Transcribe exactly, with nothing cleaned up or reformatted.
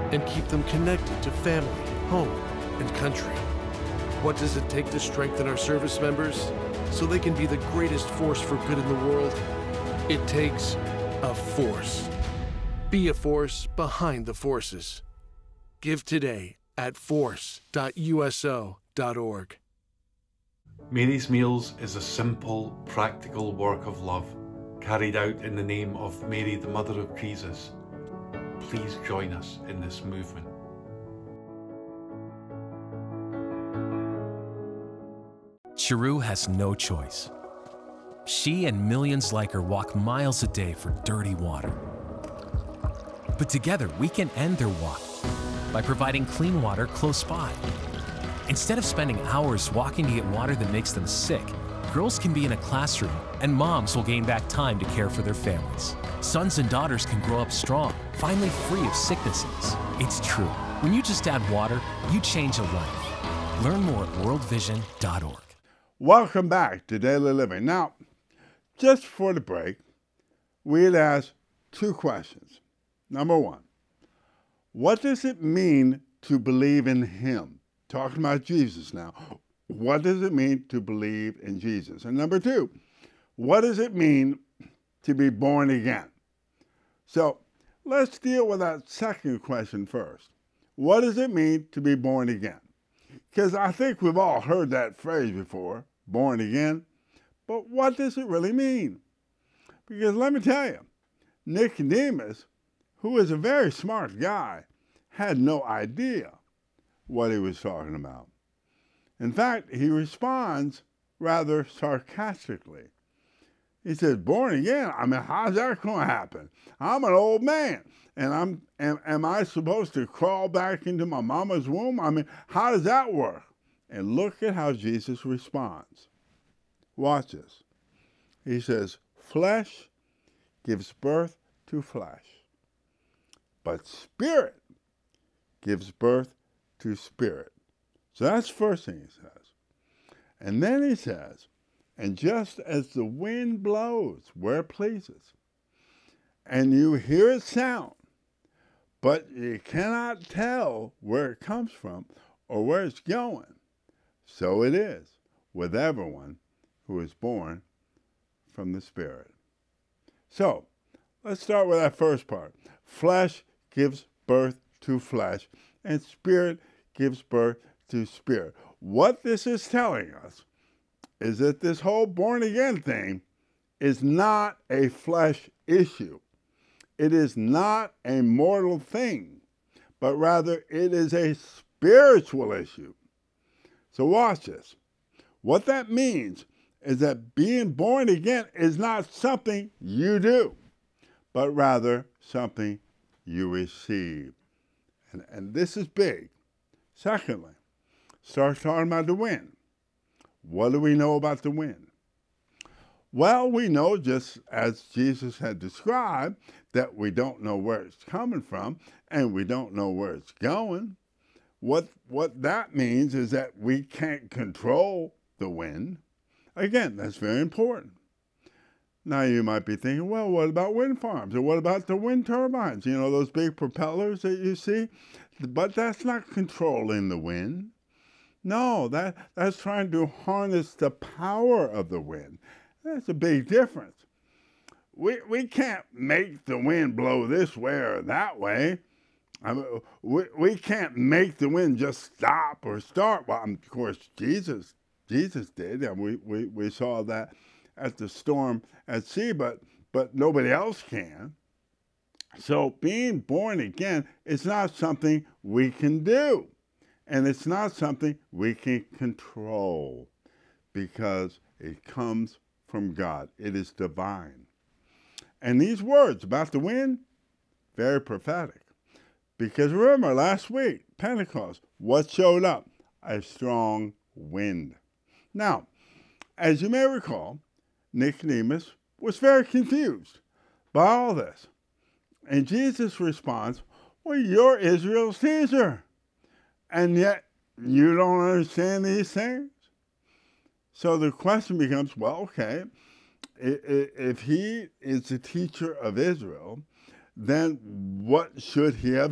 and keep them connected to family, home, and country? What does it take to strengthen our service members so they can be the greatest force for good in the world? It takes a force. Be a force behind the forces. Give today at force dot U S O dot org. Mary's Meals is a simple, practical work of love carried out in the name of Mary, the Mother of Jesus. Please join us in this movement. Chiru has no choice. She and millions like her walk miles a day for dirty water. But together, we can end their walk by providing clean water close by. Instead of spending hours walking to get water that makes them sick, girls can be in a classroom and moms will gain back time to care for their families. Sons and daughters can grow up strong, finally free of sicknesses. It's true. When you just add water, you change a life. Learn more at world vision dot org. Welcome back to Daily Living. Now, just before the break, we had asked two questions. Number one, what does it mean to believe in Him? Talking about Jesus now. What does it mean to believe in Jesus? And number two, what does it mean to be born again? So let's deal with that second question first. What does it mean to be born again? Because I think we've all heard that phrase before, born again. But what does it really mean? Because let me tell you, Nicodemus, who is a very smart guy, had no idea what he was talking about. In fact, he responds rather sarcastically. He says, born again? I mean, how's that going to happen? I'm an old man, and I'm am, am I supposed to crawl back into my mama's womb? I mean, how does that work? And look at how Jesus responds. Watch this. He says, flesh gives birth to flesh, but spirit gives birth to spirit. So that's the first thing he says. And then he says, and just as the wind blows where it pleases, and you hear it sound, but you cannot tell where it comes from or where it's going, so it is with everyone who is born from the Spirit. So, let's start with that first part. Flesh gives birth to flesh, and spirit gives birth to spirit. What this is telling us is that this whole born again thing is not a flesh issue. It is not a mortal thing, but rather it is a spiritual issue. So watch this. What that means is that being born again is not something you do, but rather something you receive. And, and this is big. Secondly, start talking about the wind. What do we know about the wind? Well, we know, just as Jesus had described, that we don't know where it's coming from and we don't know where it's going. What, what that means is that we can't control the wind. Again, that's very important. Now you might be thinking, well, what about wind farms? Or what about the wind turbines? You know, those big propellers that you see? But that's not controlling the wind. No, that, that's trying to harness the power of the wind. That's a big difference. We, we can't make the wind blow this way or that way. I mean, we, we can't make the wind just stop or start. Well, of course, Jesus Jesus did, and we, we, we saw that at the storm at sea, but, but nobody else can. So being born again is not something we can do, and it's not something we can control, because it comes from God. It is divine. And these words about the wind, very prophetic. Because remember, last week, Pentecost, what showed up? A strong wind. Now, as you may recall, Nicodemus was very confused by all this. And Jesus responds, well, you're Israel's teacher, and yet you don't understand these things? So the question becomes, well, okay, if he is the teacher of Israel, then what should he have